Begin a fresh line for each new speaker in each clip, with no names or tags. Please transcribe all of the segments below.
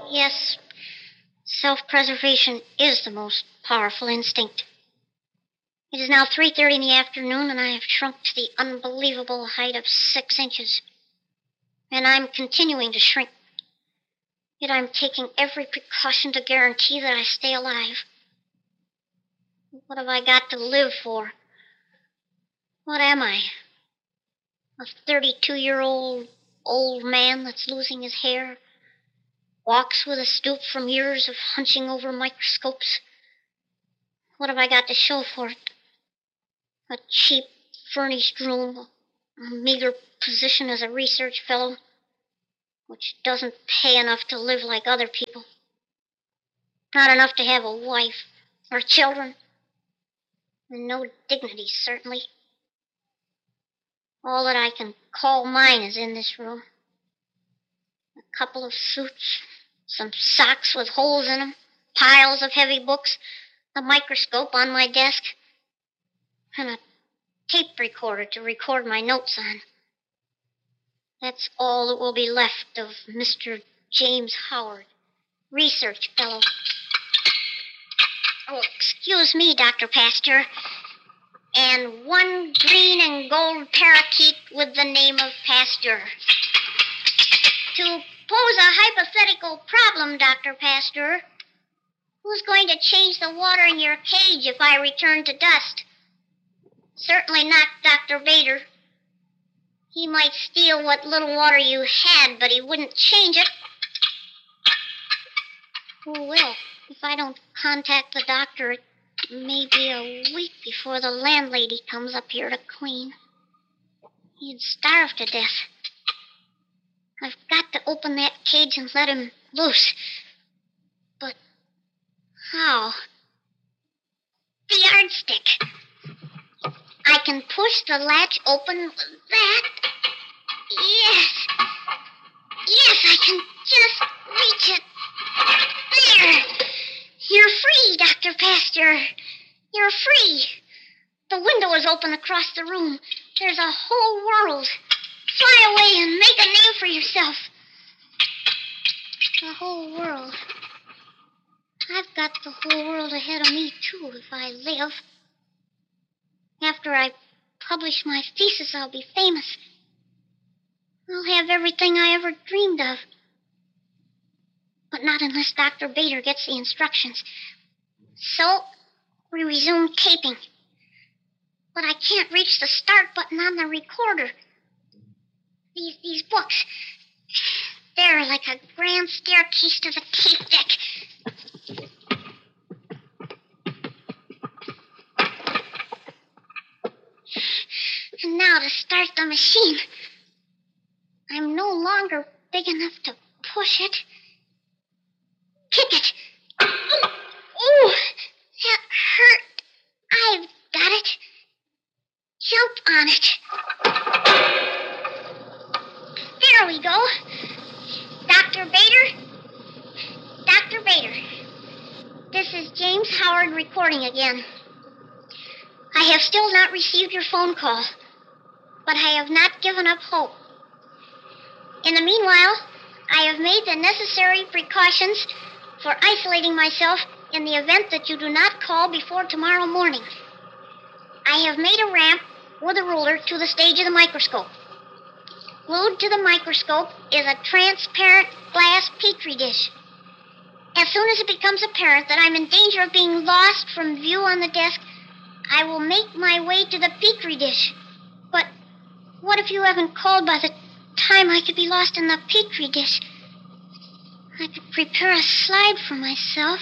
Yes, self-preservation is the most powerful instinct. It is now 3:30 in the afternoon, and I have shrunk to the unbelievable height of 6 inches. And I'm continuing to shrink. Yet I'm taking every precaution to guarantee that I stay alive. What have I got to live for? What am I? A 32-year-old old man that's losing his hair? Walks with a stoop from years of hunching over microscopes? What have I got to show for it? A cheap, furnished room, a meager position as a research fellow, which doesn't pay enough to live like other people. Not enough to have a wife or children. And no dignity, certainly. All that I can call mine is in this room. A couple of suits, some socks with holes in them, piles of heavy books, a microscope on my desk, and a tape recorder to record my notes on. That's all that will be left of Mr. James Howard, research fellow. Oh, excuse me, Dr. Pasteur. And one green and gold parakeet with the name of Pasteur. To pose a hypothetical problem, Dr. Pasteur, who's going to change the water in your cage if I return to dust? Certainly not Dr. Bader. He might steal what little water you had, but he wouldn't change it. Who will? If I don't contact the doctor, it may be a week before the landlady comes up here to clean. He'd starve to death. I've got to open that cage and let him loose. But how? The yardstick. I can push the latch open with that. Yes. Yes, I can just reach it. There. You're free, Dr. Pasteur. You're free. The window is open across the room. There's a whole world. Fly away and make a name for yourself. The whole world. I've got the whole world ahead of me, too, if I live. After I publish my thesis, I'll be famous. I'll have everything I ever dreamed of. But not unless Dr. Bader gets the instructions. So, we resume taping. But I can't reach the start button on the recorder. These books, they're like a grand staircase to the tape deck. And now to start the machine. I'm no longer big enough to push it. Kick it. Oh, that hurt. I've got it. Jump on it. There we go. Dr. Bader? Dr. Bader. This is James Howard recording again. I have still not received your phone call, but I have not given up hope. In the meanwhile, I have made the necessary precautions for isolating myself in the event that you do not call before tomorrow morning. I have made a ramp with a ruler to the stage of the microscope. Glued to the microscope is a transparent glass petri dish. As soon as it becomes apparent that I'm in danger of being lost from view on the desk, I will make my way to the petri dish. But what if you haven't called by the time I could be lost in the petri dish? I could prepare a slide for myself.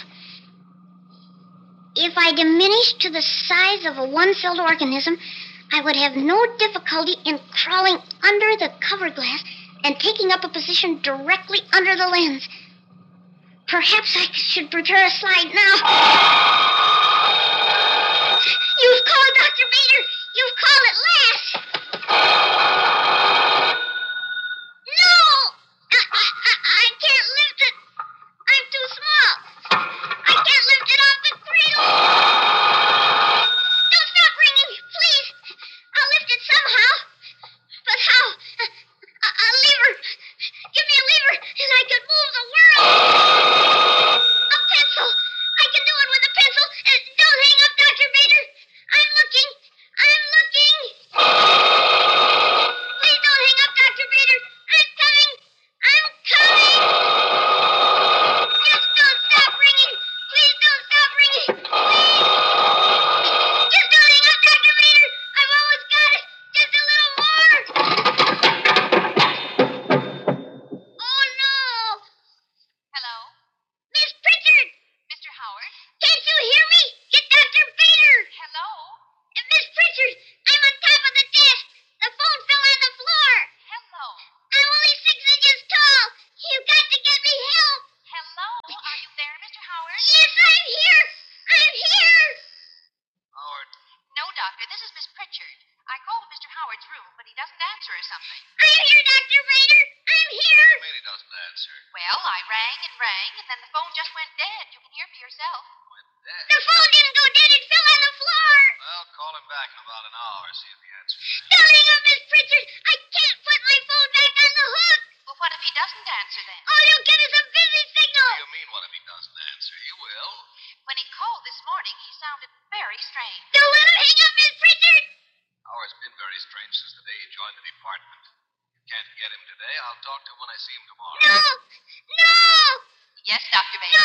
If I diminished to the size of a one-celled organism, I would have no difficulty in crawling under the cover glass and taking up a position directly under the lens. Perhaps I should prepare a slide now. You've called, Dr. Bader. You've called at last. No! I can't lift it. I'm too small. I can't lift it off the cradle. Don't stop ringing, please. I'll lift it somehow. But how? A lever. Give me a lever, and I could move the world.
rang, and then the phone just went dead. You can hear for yourself.
Went dead?
The phone didn't go dead. It fell on the floor.
Well, call him back in about an hour, see if he answers.
Don't hang up, Miss Pritchard. I can't put my phone back on the hook.
Well, what if he doesn't answer then?
All you'll get is a busy signal.
What do you mean, what if he doesn't answer? He will.
When he called this morning, he sounded very strange.
Don't let him hang up, Miss Pritchard.
Howard's been very strange since the day he joined the department. You can't get him today. I'll talk to him when I see him tomorrow.
No.
Yes, Dr. Bailey.
No.